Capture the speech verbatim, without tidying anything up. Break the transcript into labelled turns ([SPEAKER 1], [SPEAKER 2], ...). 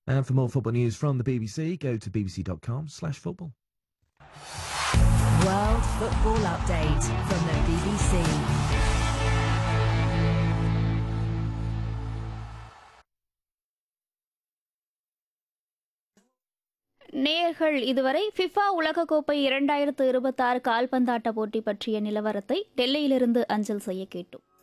[SPEAKER 1] And for more football news from the B B C, go to bbc.com slash football.
[SPEAKER 2] World Football Update from the B B C.
[SPEAKER 3] நேயர்கள் இதுவரை FIFA உலகக்கோப்பை இரண்டாயிரத்து இருபத்தாறு கால்பந்தாட்ட போட்டி பற்றிய நிலவரத்தை டெல்லியிலிருந்து அஞ்சல் செய்ய கேட்டோம்.